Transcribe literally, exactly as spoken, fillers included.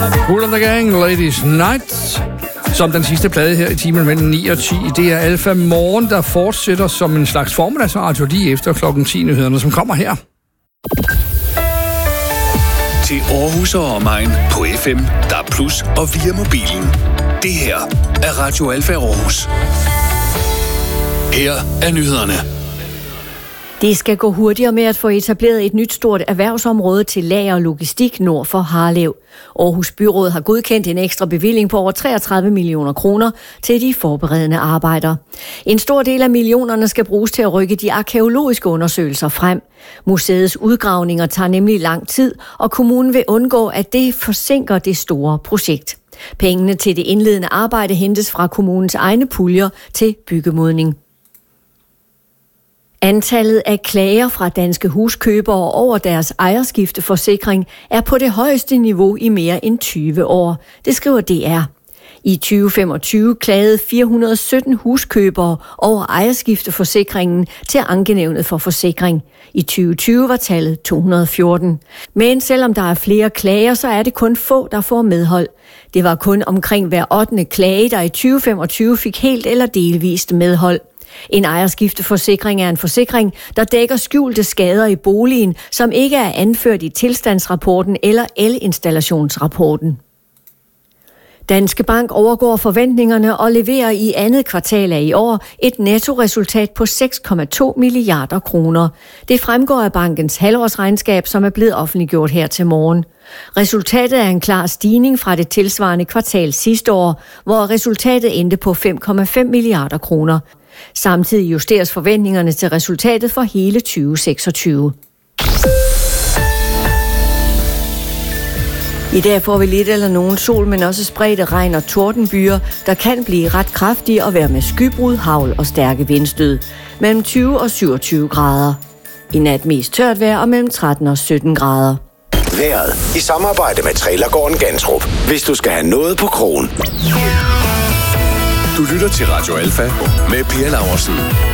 Kool and the Gang, Ladies Night, som den sidste plade her i timen mellem ni og ti. Det er Alfa Morgen, der fortsætter som en slags formiddagsradio lige efter klokken ti-nyhederne, som kommer her. Til Aarhus og omegn på F M, D A B plus og via mobilen. Det her er Radio Alfa Aarhus. Her er nyhederne. Det skal gå hurtigere med at få etableret et nyt stort erhvervsområde til lager og logistik nord for Harlev. Aarhus Byråd har godkendt en ekstra bevilling på over treogtredive millioner kroner til de forberedende arbejder. En stor del af millionerne skal bruges til at rykke de arkæologiske undersøgelser frem. Museets udgravninger tager nemlig lang tid, og kommunen vil undgå, at det forsinker det store projekt. Pengene til det indledende arbejde hentes fra kommunens egne puljer til byggemodning. Antallet af klager fra danske huskøbere over deres ejerskifteforsikring er på det højeste niveau i mere end tyve år. Det skriver D R. I tyve femogtyve klagede fire hundrede og sytten huskøbere over ejerskifteforsikringen til Ankenævnet for Forsikring. I tyve tyve var tallet to hundrede og fjorten. Men selvom der er flere klager, så er det kun få, der får medhold. Det var kun omkring hver ottende klage, der i tyve femogtyve fik helt eller delvist medhold. En ejerskifteforsikring er en forsikring, der dækker skjulte skader i boligen, som ikke er anført i tilstandsrapporten eller elinstallationsrapporten. Danske Bank overgår forventningerne og leverer i andet kvartal af i år et nettoresultat på seks komma to milliarder kroner. Det fremgår af bankens halvårsregnskab, som er blevet offentliggjort her til morgen. Resultatet er en klar stigning fra det tilsvarende kvartal sidste år, hvor resultatet endte på fem komma fem milliarder kroner. Samtidig justeres forventningerne til resultatet for hele tyve seksogtyve. I dag får vi lidt eller nogen sol, men også spredte regn- og tordenbyer, der kan blive ret kraftige og være med skybrud, hagl og stærke vindstød. Mellem tyve og syvogtyve grader. I nat mest tørt vejr og mellem tretten og sytten grader. Vejret i samarbejde med Trailergården Gantrup. Hvis du skal have noget på krogen. Du lytter til Radio Alfa med Per Laursen.